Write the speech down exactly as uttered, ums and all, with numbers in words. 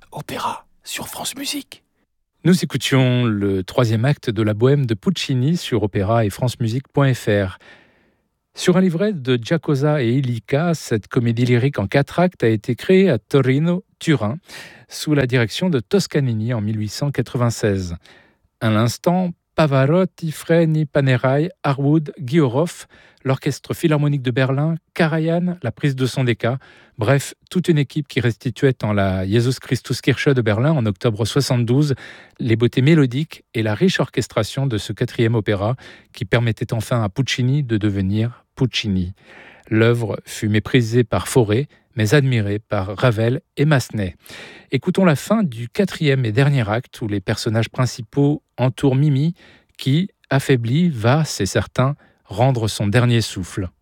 Opéra sur France Musique. Nous écoutions le troisième acte de la Bohème de Puccini sur Opéra et francemusique point f r. Sur un livret de Giacosa et Illica, cette comédie lyrique en quatre actes a été créée à Torino, Turin, sous la direction de Toscanini en mille huit cent quatre-vingt-seize. À l'instant, Pavarotti, Freni, Panerai, Harwood, Guillauroff, l'Orchestre Philharmonique de Berlin, Karajan, la prise de son d'Eka, bref, toute une équipe qui restituait en la Jesus Christus Kirche de Berlin en octobre soixante-douze les beautés mélodiques et la riche orchestration de ce quatrième opéra qui permettait enfin à Puccini de devenir Puccini. L'œuvre fut méprisée par Fauré, mais admirée par Ravel et Massenet. Écoutons la fin du quatrième et dernier acte où les personnages principaux entourent Mimi qui, affaiblie, va, c'est certain, rendre son dernier souffle.